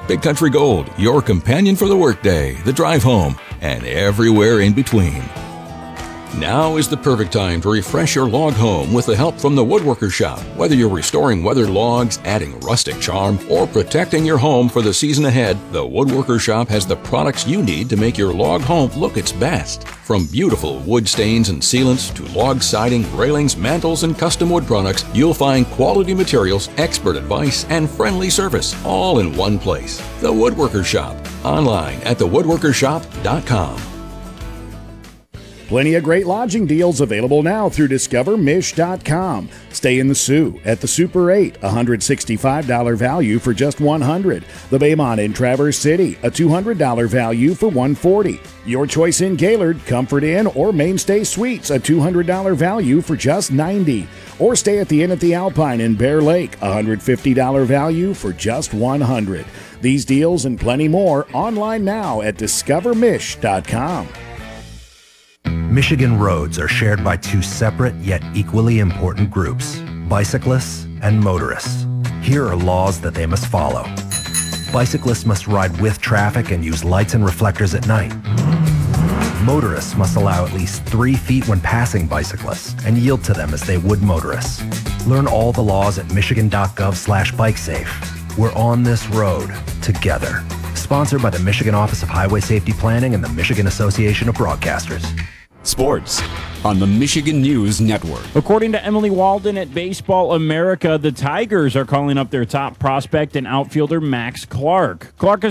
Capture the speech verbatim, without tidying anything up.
Big Country Gold, your companion for the workday, the drive home, and everywhere in between. Now is the perfect time to refresh your log home with the help from the Woodworker Shop. Whether you're restoring weathered logs, adding rustic charm, or protecting your home for the season ahead, the Woodworker Shop has the products you need to make your log home look its best. From beautiful wood stains and sealants to log siding, railings, mantles, and custom wood products, you'll find quality materials, expert advice, and friendly service all in one place. The Woodworker Shop. Online at the woodworker shop dot com. Plenty of great lodging deals available now through discover mish dot com. Stay in the Sioux at the Super eight, one hundred sixty-five dollars value for just one hundred dollars. The Baymont in Traverse City, a two hundred dollars value for one hundred forty dollars. Your choice in Gaylord, Comfort Inn, or Mainstay Suites, a two hundred dollars value for just ninety dollars. Or stay at the Inn at the Alpine in Bear Lake, one hundred fifty dollars value for just one hundred dollars. These deals and plenty more online now at discover mish dot com. Michigan roads are shared by two separate yet equally important groups, bicyclists and motorists. Here are laws that they must follow. Bicyclists must ride with traffic and use lights and reflectors at night. Motorists must allow at least three feet when passing bicyclists and yield to them as they would motorists. Learn all the laws at michigan dot gov slash bike safe. We're on this road together. Sponsored by the Michigan Office of Highway Safety Planning and the Michigan Association of Broadcasters. Sports on the Michigan News Network. According to Emily Walden at Baseball America, the Tigers are calling up their top prospect and outfielder Max Clark. Clark is